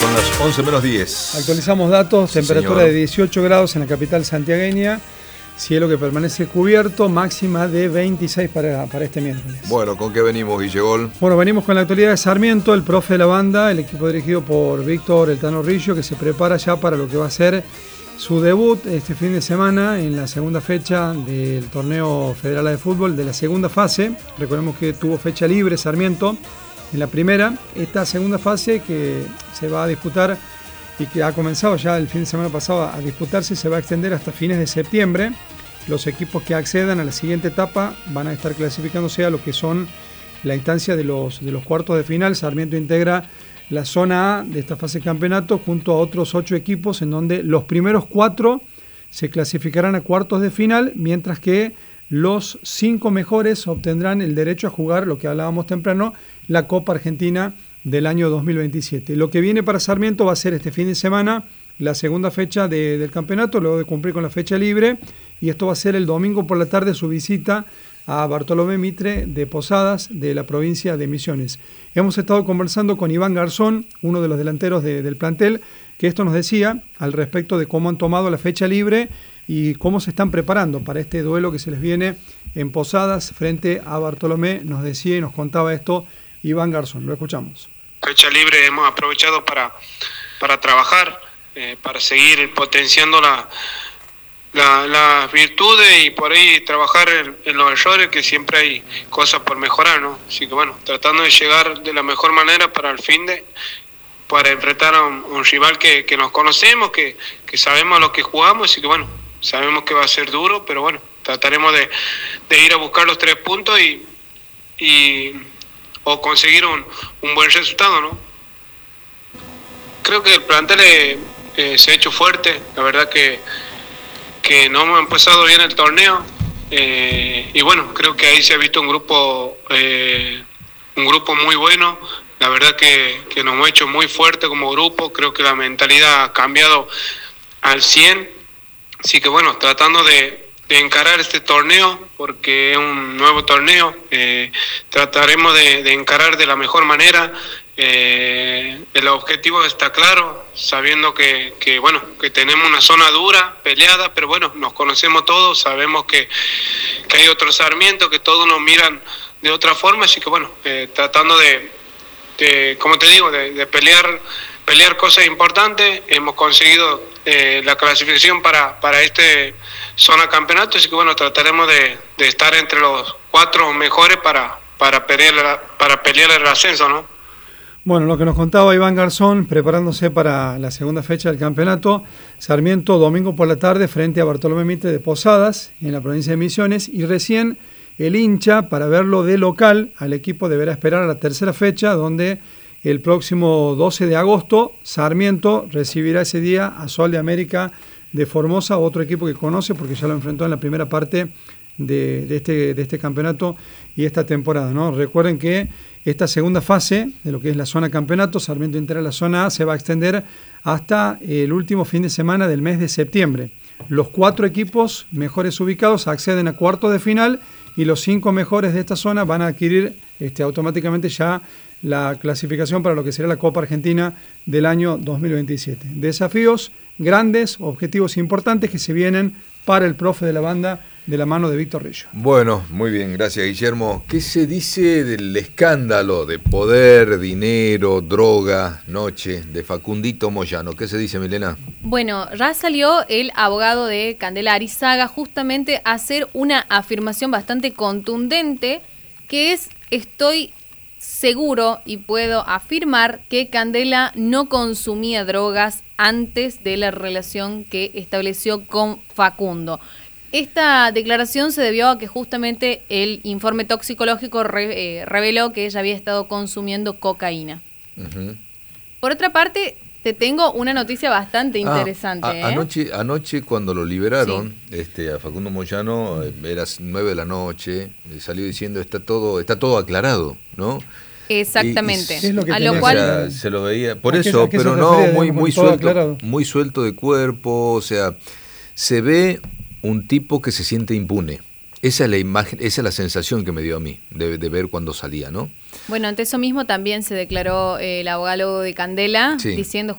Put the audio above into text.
Son las 11 menos 10. Actualizamos datos, Sí, temperatura señor. de 18 grados en la capital santiagueña, cielo que permanece cubierto, máxima de 26 para este miércoles. Bueno, ¿con qué venimos, Guillegol? Bueno, venimos con la actualidad de Sarmiento, el profe de la banda, el equipo dirigido por Víctor El Tano Rillo, que se prepara ya para lo que va a ser su debut este fin de semana en la segunda fecha del torneo federal de fútbol de la segunda fase. Recordemos que tuvo fecha libre Sarmiento en la primera. Esta segunda fase que se va a disputar y que ha comenzado ya el fin de semana pasado a disputarse, se va a extender hasta fines de septiembre. Los equipos que accedan a la siguiente etapa van a estar clasificándose a lo que son la instancia de los cuartos de final. Sarmiento integra la zona A de esta fase de campeonato junto a otros 8 equipos en donde los primeros 4 se clasificarán a cuartos de final, mientras que los 5 mejores obtendrán el derecho a jugar, lo que hablábamos temprano, la Copa Argentina del año 2027. Lo que viene para Sarmiento va a ser este fin de semana la segunda fecha del campeonato, luego de cumplir con la fecha libre, y esto va a ser el domingo por la tarde su visita a Bartolomé Mitre de Posadas, de la provincia de Misiones. Hemos estado conversando con Iván Garzón, uno de los delanteros del plantel, que esto nos decía al respecto de cómo han tomado la fecha libre y cómo se están preparando para este duelo que se les viene en Posadas frente a Bartolomé. Nos decía y nos contaba esto Iván Garzón. Lo escuchamos. Fecha libre hemos aprovechado para trabajar, para seguir potenciando las virtudes y por ahí trabajar en los errores, que siempre hay cosas por mejorar, ¿no? Así que bueno, tratando de llegar de la mejor manera para el para enfrentar a un rival que nos conocemos, que sabemos lo que jugamos, así que bueno, sabemos que va a ser duro, pero bueno, trataremos de ir a buscar los 3 puntos o conseguir un buen resultado, ¿no? Creo que el plantel se ha hecho fuerte, la verdad que no hemos empezado bien el torneo, y bueno, creo que ahí se ha visto un grupo muy bueno. La verdad que nos hemos hecho muy fuerte como grupo, creo que la mentalidad ha cambiado al 100, así que bueno, tratando de encarar este torneo, porque es un nuevo torneo, trataremos de encarar de la mejor manera. El objetivo está claro, sabiendo que tenemos una zona dura, peleada, pero bueno, nos conocemos todos, sabemos que hay otro Sarmiento, que todos nos miran de otra forma, así que bueno, tratando como te digo, de pelear cosas importantes. Hemos conseguido la clasificación para este zona campeonato, así que bueno, trataremos de estar entre los 4 mejores para pelear el ascenso, ¿no? Bueno, lo que nos contaba Iván Garzón, preparándose para la segunda fecha del campeonato. Sarmiento, domingo por la tarde, frente a Bartolomé Mitre de Posadas, en la provincia de Misiones, y recién el hincha, para verlo de local, al equipo deberá esperar a la tercera fecha, donde el próximo 12 de agosto, Sarmiento recibirá ese día a Sol de América de Formosa, otro equipo que conoce porque ya lo enfrentó en la primera parte de este campeonato y esta temporada, ¿no? Recuerden que esta segunda fase de lo que es la zona campeonato, Sarmiento integra la zona A, se va a extender hasta el último fin de semana del mes de septiembre. Los 4 equipos mejores ubicados acceden a cuartos de final y los 5 mejores de esta zona van a adquirir automáticamente ya la clasificación para lo que será la Copa Argentina del año 2027. Desafíos grandes, objetivos importantes que se vienen para el profe de la banda de la mano de Víctor Rillo. Bueno, muy bien, gracias, Guillermo. ¿Qué se dice del escándalo de poder, dinero, droga, noche de Facundito Moyano? ¿Qué se dice, Milena? Bueno, ya salió el abogado de Candela Arizaga justamente a hacer una afirmación bastante contundente, que es: estoy seguro y puedo afirmar que Candela no consumía drogas antes de la relación que estableció con Facundo. Esta declaración se debió a que justamente el informe toxicológico reveló que ella había estado consumiendo cocaína. Uh-huh. Por otra parte, te tengo una noticia bastante interesante. Anoche cuando lo liberaron, sí, a Facundo Moyano, era 9 de la noche, salió diciendo está todo aclarado, ¿no? Exactamente. Es lo que a lo cual, o sea, se lo veía, por eso, pero no, muy suelto de cuerpo, o sea, se ve un tipo que se siente impune. Esa es la imagen, esa es la sensación que me dio a mí de ver cuando salía, ¿no? Bueno, ante eso mismo también se declaró el abogado de Candela, sí, diciendo